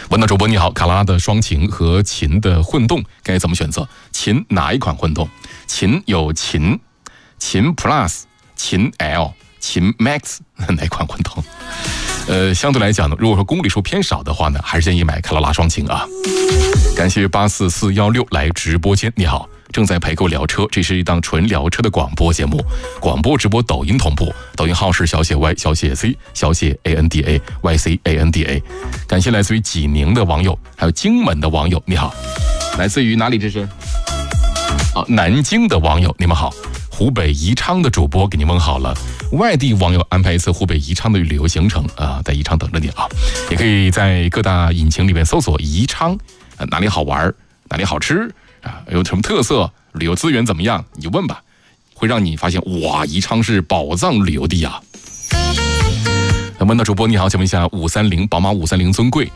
问到主播你好，卡罗拉的双擎和秦的混动该怎么选择？秦哪一款混动？秦有秦 Plus、秦 L、秦 Max， 哪款混动？相对来讲呢，如果说公里数偏少的话呢，还是建议买卡罗拉双擎啊。感谢84416来直播间，你好，正在陪购聊车，这是一档纯聊车的广播节目，广播直播抖音同步，抖音号是小写 Y 小写 C 小写 ANDA YCANDA。感谢来自于济宁的网友，还有荆门的网友，你好，来自于哪里？这是南京的网友，你们好。湖北宜昌的主播给您问好了，外地网友安排一次湖北宜昌的旅游行程啊，在宜昌等着你啊，也可以在各大引擎里面搜索宜昌，哪里好玩，哪里好吃啊，有什么特色，旅游资源怎么样，你就问吧，会让你发现哇，宜昌是宝藏旅游地啊。那问到主播你好，请问一下530宝马530尊贵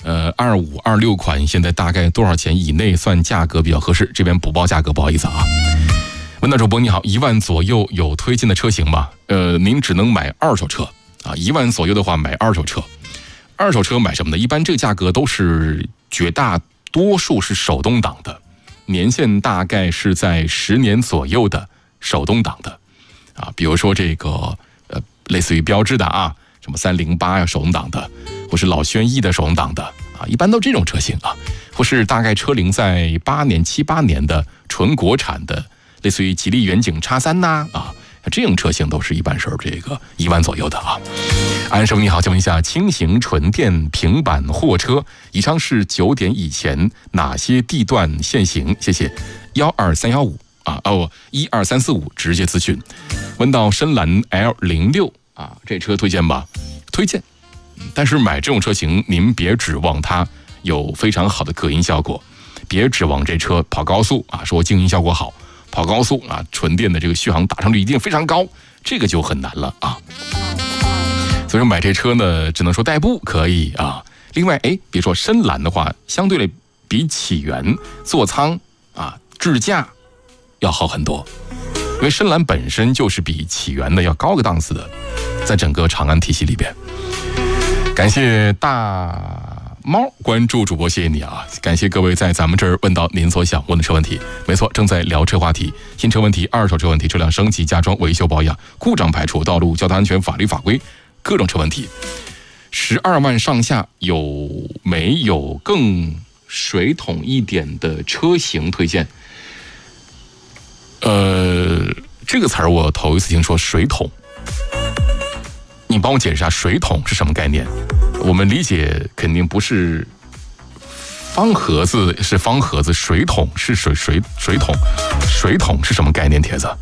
25、26款现在大概多少钱以内算价格比较合适？这边不报价格，不好意思啊。问到主播你好，1万左右有推荐的车型吗？您只能买二手车啊，1万左右的话买二手车。二手车买什么呢？一般这个价格都是绝大多数是手动挡的，年限大概是在10年左右的手动挡的啊，比如说这个类似于标致的啊，什么308呀手动挡的，或是老轩逸的手动挡的啊，一般都这种车型啊，或是大概车龄在8年、7、8年的纯国产的。类似于吉利远景 X3 呐这种车型都是一般是这个1万左右的啊。安师傅你好，请问一下，轻型纯电平板货车宜昌市9点以前哪些地段限行？谢谢。12315啊12345直接咨询。问到深蓝 L06啊，这车推荐吧？推荐，但是买这种车型您别指望它有非常好的隔音效果，别指望这车跑高速啊说静音效果好。跑高速啊，纯电的这个续航打上去一定非常高，这个就很难了啊。所以说买这车呢，只能说代步可以啊。另外，别说深蓝的话，相对来比启源座舱啊、智驾要好很多，因为深蓝本身就是比启源的要高个档次的，在整个长安体系里边。感谢大猫关注主播，谢谢你啊！感谢各位在咱们这儿问到您所想问的车问题。没错，正在聊车话题，新车问题、二手车问题、车辆升级、加装、维修保养、故障排除、道路交通安全、法律法规，各种车问题。12万上下有没有更水桶一点的车型推荐？这个词儿我头一次听说，水桶。你帮我解释一下水桶是什么概念？我们理解肯定不是方盒子是方盒子，水桶是水桶，水桶是什么概念？帖子，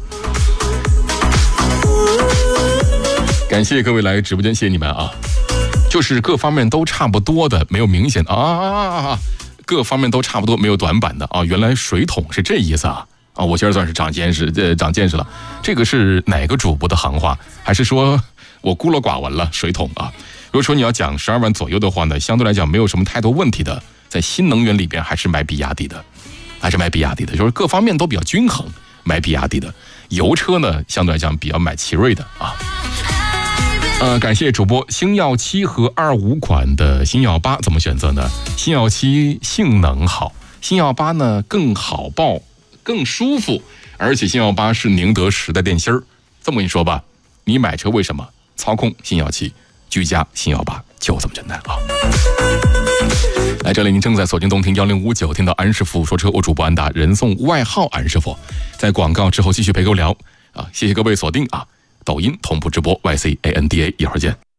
感谢各位来直播间，谢谢你们啊！就是各方面都差不多的，没有明显的各方面都差不多，没有短板的啊！原来水桶是这意思啊！我今儿算是长见识了。这个是哪个主播的行话？还是说我孤陋寡闻了？水桶啊！如果说你要讲12万左右的话呢，相对来讲没有什么太多问题的，在新能源里边还是买比亚迪的，就是各方面都比较均衡，买比亚迪的。油车呢，相对来讲比较买奇瑞的啊。感谢主播，星耀7和25款的星耀8怎么选择呢？星耀7性能好，星耀8呢更好抱，更舒服，而且星耀8是宁德时代电芯儿。这么跟你说吧，你买车为什么？操控星耀7。居家星耀8就这么简单啊！来这里，您正在锁定动听1059，听到安师傅说车，我主播安达，人送外号安师傅。在广告之后继续陪各位聊啊！谢谢各位锁定啊！抖音同步直播 YCANDA，一会儿见。